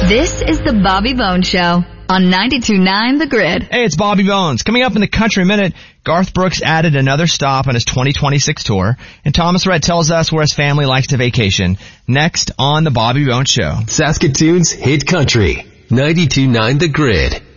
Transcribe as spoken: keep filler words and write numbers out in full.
This is the Bobby Bones Show on ninety-two point nine The Grid. Hey, it's Bobby Bones. Coming up in the Country Minute, Garth Brooks added another stop on his twenty twenty-six tour, and Thomas Rhett tells us where his family likes to vacation. Next on the Bobby Bones Show. Saskatoon's Hit Country, ninety-two point nine The Grid.